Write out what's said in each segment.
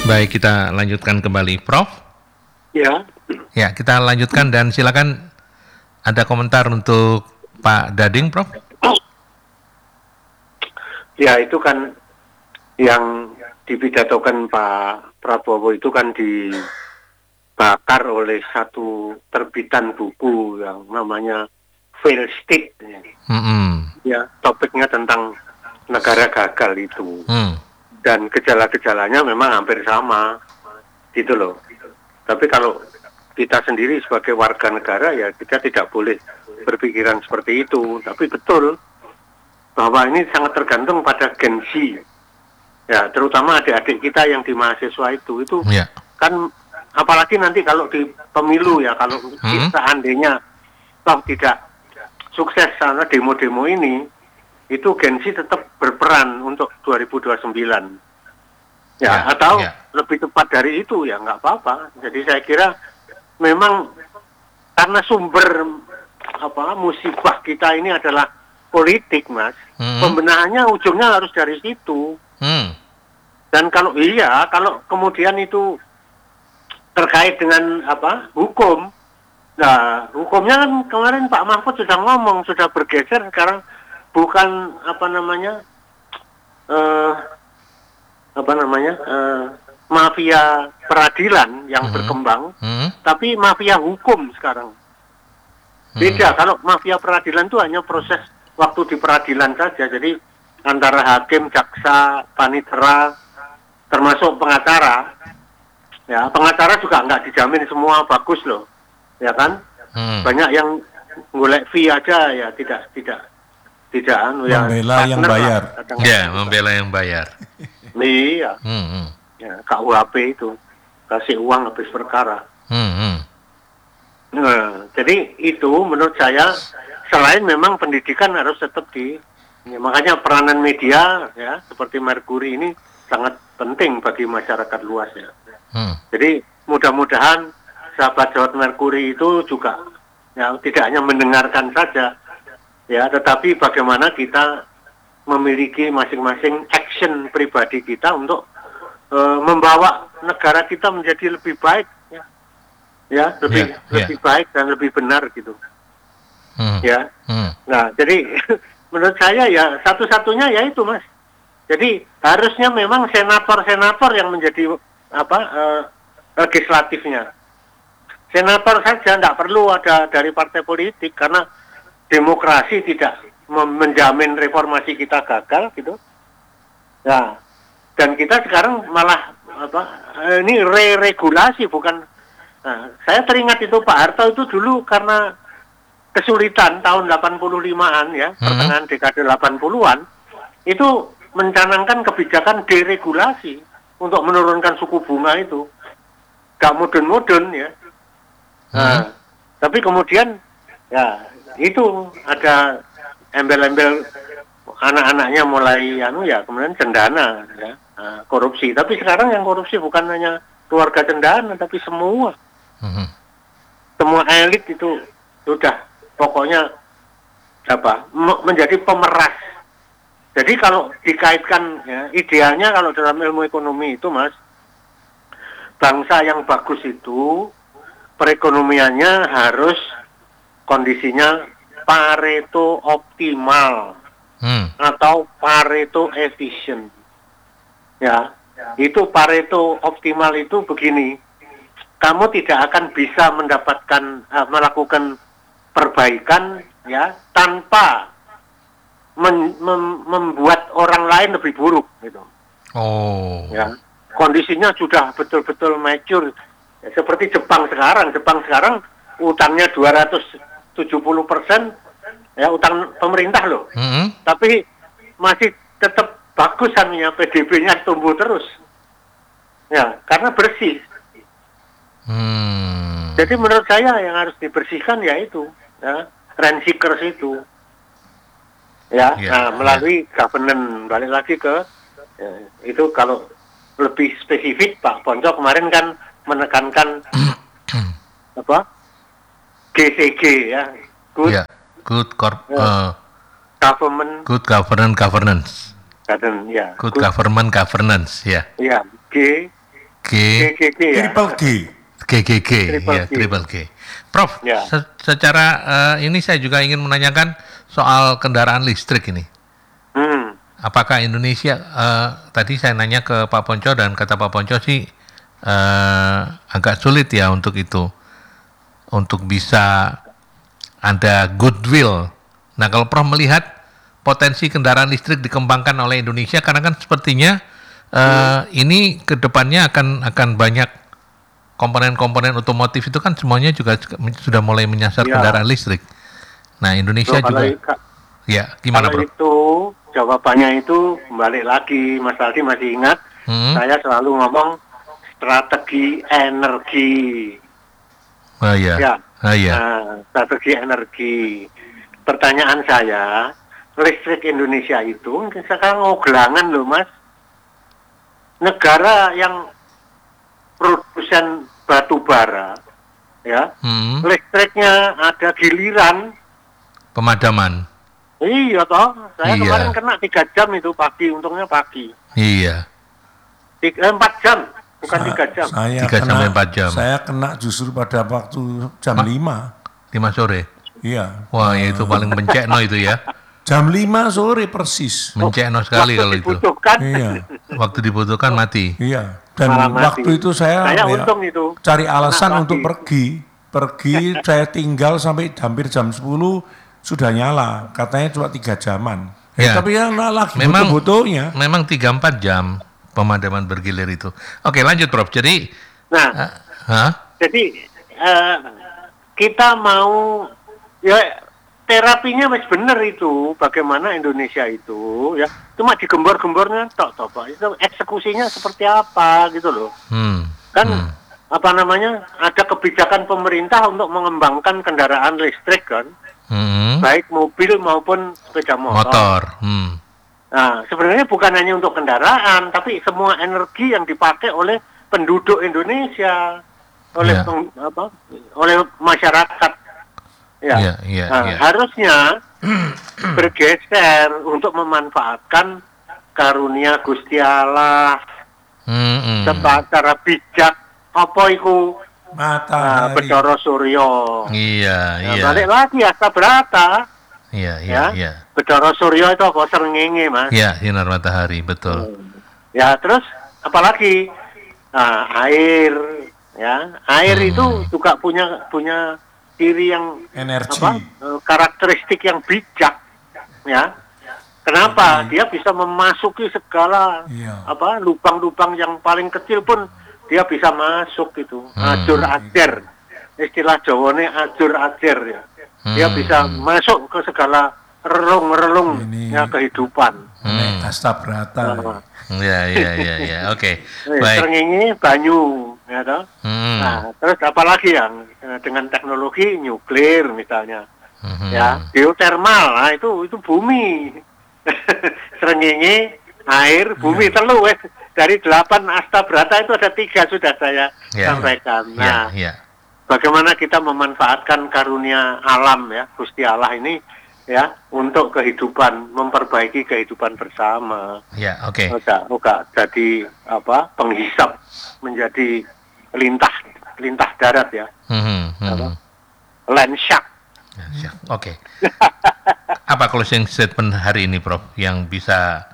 Baik, kita lanjutkan kembali, Prof. Ya, Ya, kita lanjutkan dan silakan ada komentar untuk Pak Dading, Prof. ya itu kan yang dipidatokan Pak Prabowo itu kan dibakar oleh satu terbitan buku yang namanya Fail State. Ya, topiknya tentang negara gagal itu. Dan gejala-gejalanya memang hampir sama, gitu loh. Tapi kalau kita sendiri sebagai warga negara ya kita tidak boleh berpikiran seperti itu. Tapi betul bahwa ini sangat tergantung pada Gen Z. Ya, terutama adik-adik kita yang di mahasiswa itu kan apalagi nanti kalau di pemilu ya, kalau seandainya toh tidak sukses karena demo-demo ini, itu Gen Z tetap berperan untuk 2029. Atau lebih tepat dari itu ya nggak apa-apa. Jadi saya kira memang karena sumber musibah kita ini adalah politik, Mas. Pembenahannya ujungnya harus dari situ. Dan kalau kemudian itu terkait dengan hukum, nah hukumnya kan kemarin Pak Mahfud sudah ngomong, sudah bergeser sekarang bukan mafia peradilan yang berkembang, tapi mafia hukum sekarang. Beda, kalau mafia peradilan itu hanya proses waktu di peradilan saja, jadi antara hakim, jaksa, panitera, termasuk pengacara. Ya, pengacara juga nggak dijamin semua bagus loh, ya kan? Banyak yang golek fee aja ya tidak membela yang bayar. Membela yang bayar. Iya. Ya, KUHP itu kasih uang habis perkara. Nah, jadi itu menurut saya selain memang pendidikan harus tetap makanya peranan media ya seperti Merkuri ini sangat penting bagi masyarakat luas ya. Jadi mudah-mudahan sahabat Jawat Merkuri itu juga ya tidak hanya mendengarkan saja ya, tetapi bagaimana kita memiliki masing-masing action pribadi kita untuk membawa negara kita menjadi lebih baik lebih baik dan lebih benar gitu. Nah, jadi menurut saya ya satu-satunya ya itu, Mas. Jadi harusnya memang senator-senator yang menjadi legislatifnya. Senator saja tidak perlu ada dari partai politik karena demokrasi tidak menjamin reformasi kita gagal gitu. Nah, dan kita sekarang malah ini re-regulasi bukan. Nah, saya teringat itu Pak Harto itu dulu karena kesulitan tahun 85-an ya, pertengahan dekade 80-an, itu mencanangkan kebijakan deregulasi untuk menurunkan suku bunga itu. Gak mudun-mudun ya. Nah, tapi kemudian ya itu ada embel-embel anak-anaknya mulai kemudian cendana ya, korupsi. Tapi sekarang yang korupsi bukan hanya keluarga cendana tapi semua. Semua elit itu sudah pokoknya menjadi pemeras. Jadi kalau dikaitkan ya, idealnya kalau dalam ilmu ekonomi itu, Mas, bangsa yang bagus itu perekonomiannya harus kondisinya Pareto optimal atau Pareto efisien. Ya, itu Pareto optimal itu begini. Kamu tidak akan bisa melakukan perbaikan ya tanpa membuat orang lain lebih buruk gitu. Ya, kondisinya sudah betul-betul mature ya, seperti Jepang sekarang. Jepang sekarang utangnya 270% ya, utang pemerintah loh. Tapi masih tetap bagus PDB-nya tumbuh terus. Ya, karena bersih. Jadi menurut saya yang harus dibersihkan yaitu ya, rent seekers itu. Ya, melalui governance, balik lagi ke ya, itu kalau lebih spesifik Pak Ponco kemarin kan menekankan GCG ya, good government, good governance, ya, good government governance ya. Ya, G GGG ya. Triple G. GGG, Triple ya, G. Triple G. Prof, Ya. secara ini saya juga ingin menanyakan soal kendaraan listrik ini. Hmm. Apakah Indonesia, tadi saya nanya ke Pak Ponco dan kata Pak Ponco sih agak sulit ya untuk itu, untuk bisa ada goodwill. Nah, kalau Prof melihat potensi kendaraan listrik dikembangkan oleh Indonesia, karena kan sepertinya ini ke depannya akan banyak komponen-komponen otomotif itu kan semuanya juga sudah mulai menyasar Ya. kendaraan listrik. Nah, Indonesia Kalau juga, ya gimana kalau Prof? itu jawabannya itu balik lagi, Mas Aldi masih ingat? Saya selalu ngomong strategi energi. Oh iya, Ya. oh iya. Strategi energi. Pertanyaan saya, listrik Indonesia itu sekarang ngogelangan loh Mas. Negara yang produsen batu bara, ya, listriknya ada giliran. Pemadaman. Iya toh, saya Iya. kemarin kena 3 jam itu pagi, untungnya pagi. Iya. 4 jam, bukan 3 jam. Saya 3 sampai 4 jam. Saya kena justru pada waktu jam 5. 5 sore. Iya. Wah, ya itu paling mencekno itu ya. Jam 5 sore persis. Mencekno sekali kalau itu. Dibutuhkan. Iya. Waktu dibutuhkan mati. Iya. Dan Malah mati. waktu itu saya untung itu. cari alasan Kena untuk pagi. pergi. Saya tinggal sampai hampir jam 10 sudah nyala. Katanya cuma 3 jaman. Ya. Tapi yang lagi Memang butuh-butuhnya. memang 3-4 jam pemadaman bergilir itu. Oke, lanjut Prof. Jadi Nah, jadi kita mau ya terapinya masih benar itu, bagaimana Indonesia itu ya cuma digembor-gembornya tok Pak. Itu eksekusinya seperti apa gitu loh. Kan apa namanya, ada kebijakan pemerintah untuk mengembangkan kendaraan listrik kan, baik mobil maupun sepeda motor. Nah, sebenarnya bukan hanya untuk kendaraan, tapi semua energi yang dipakai oleh penduduk Indonesia, oleh oleh masyarakat. Ya, harusnya bergeser untuk memanfaatkan karunia Gusti Allah secara bijak. Apa iku? Matahari. Bedoro Suryo. Iya. Balik lagi Astabrata. Iya. Bedoro Suryo itu apa? Srengenge, Mas. Iya, sinar matahari, betul. Ya, terus apalagi? Nah, air, ya. Air itu juga punya ciri yang energi. Karakteristik yang bijak, ya. Kenapa? Dia bisa memasuki segala lubang-lubang yang paling kecil pun dia bisa masuk itu. Ajur ajer. Istilah Jawane ajur ajer ya. Dia bisa masuk ke segala relung-relung kehidupan. Astabrata. Iya. Oke. Baik. Srengenge banyu, ya toh. Nah, terus apalagi yang dengan teknologi nuklir misalnya. Ya, geotermal. Nah, itu bumi. Srengenge air, bumi telu dari 8 Astabrata itu ada 3 sudah saya sampaikan. Nah, bagaimana kita memanfaatkan karunia alam ya, Gusti Allah ini ya, untuk kehidupan, memperbaiki kehidupan bersama. Ya, oke. Enggak jadi penghisap menjadi lintah darat ya. Land shark. Oke. Apa closing statement hari ini, Prof, yang bisa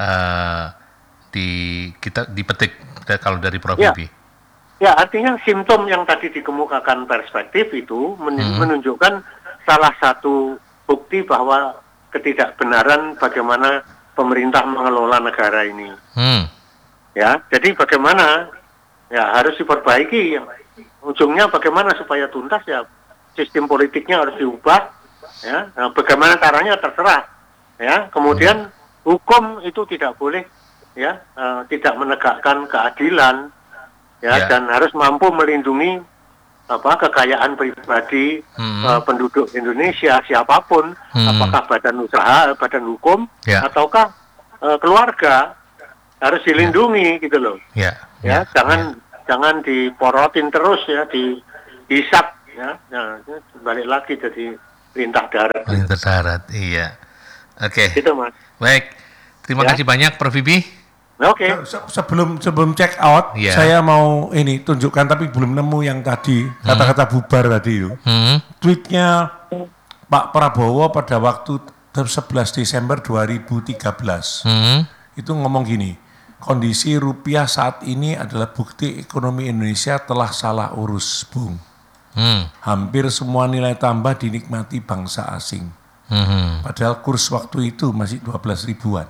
kita dipetik kalau dari Prof Bibi? Ya, artinya simptom yang tadi dikemukakan perspektif itu menunjukkan salah satu bukti bahwa ketidakbenaran bagaimana pemerintah mengelola negara ini. Ya, jadi bagaimana ya harus diperbaiki. Ujungnya bagaimana supaya tuntas ya, sistem politiknya harus diubah. Ya, nah, bagaimana caranya terserah. Ya, kemudian hukum itu tidak boleh ya tidak menegakkan keadilan ya, dan harus mampu melindungi kekayaan pribadi penduduk Indonesia siapapun, apakah badan usaha, badan hukum ataukah keluarga, harus dilindungi gitu loh. Jangan diporotin terus ya, dihisap ya. Nah, balik lagi jadi lintah darat. Lintah darat, iya. Oke. Gitu, Mas. Baik. Terima kasih banyak Prof Bibi. Oke. Sebelum check out, Iya. saya mau ini tunjukkan tapi belum nemu yang tadi kata-kata bubar tadi itu. Tweetnya Pak Prabowo pada waktu 11 Desember 2013 itu ngomong gini, kondisi rupiah saat ini adalah bukti ekonomi Indonesia telah salah urus, Bung. Hampir semua nilai tambah dinikmati bangsa asing. Padahal kurs waktu itu masih 12 ribuan.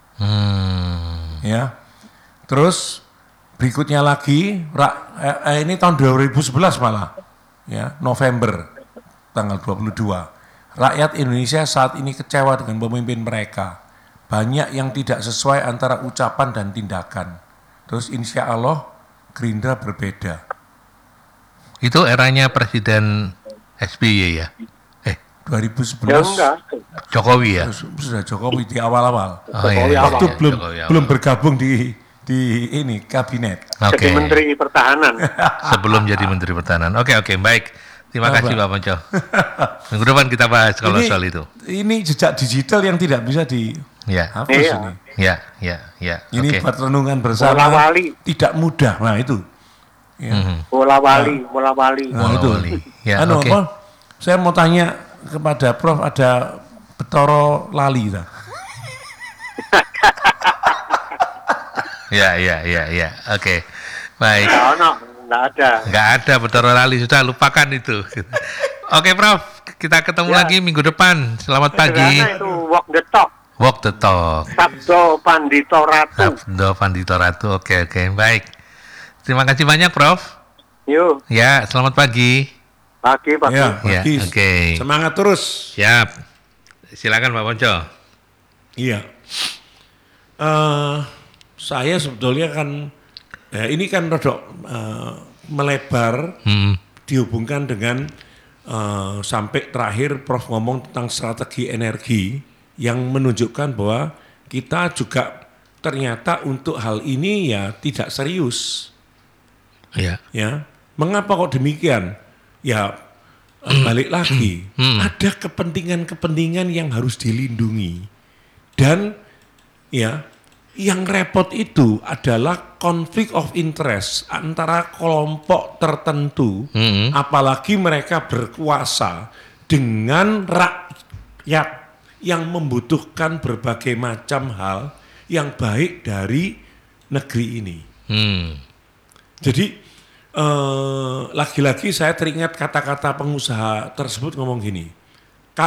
Ya, terus berikutnya lagi, ini tahun 2011 malah, ya November tanggal 22. Rakyat Indonesia saat ini kecewa dengan pemimpin mereka. Banyak yang tidak sesuai antara ucapan dan tindakan. Terus insya Allah Gerindra berbeda. Itu eranya Presiden SBY ya? 2011 Ya enggak. Jokowi ya? sudah Jokowi di awal-awal. Oh iya, Waktu iya, belum Jokowi awal. belum bergabung di ini kabinet. Oke. Jadi Menteri Pertahanan. Sebelum jadi Menteri Pertahanan. Oke, baik. Terima kasih Pak Ponco. Minggu depan kita bahas kalau soal itu. Ini jejak digital yang tidak bisa Ya, dihapus Iya. ini. ya. Ini Oke. buat renungan bersama Bola-wali. tidak mudah. Nah itu. Ya. Bola wali. Nah itu. Bola-wali. Ya, Anu, oke. apa? Saya mau tanya kepada Prof, ada Betoro lali tak? Ya. Oke. Baik. Enggak ada. Nggak ada Betoro Lali, sudah lupakan itu. Oke, Prof. Kita ketemu lagi minggu depan. Selamat pagi. Sederhana itu walk the talk. Walk the talk. Sabdo Pandito Ratu. Sabdo Pandito Ratu. Oke, baik. Terima kasih banyak, Prof. Yuk, Ya, selamat pagi. pagi. Ya, Ya, bagus. oke. Semangat terus. Siap. Silakan Pak Ponco. Iya. Saya sebetulnya kan, ya ini kan rodok melebar dihubungkan dengan sampai terakhir Prof ngomong tentang strategi energi yang menunjukkan bahwa kita juga ternyata untuk hal ini ya tidak serius. Ya. Ya, mengapa kok demikian? Ya balik lagi, ada kepentingan-kepentingan yang harus dilindungi dan ya yang repot itu adalah konflik of interest antara kelompok tertentu, apalagi mereka berkuasa dengan rakyat yang membutuhkan berbagai macam hal yang baik dari negeri ini. Jadi lagi-lagi saya teringat kata-kata pengusaha tersebut ngomong gini,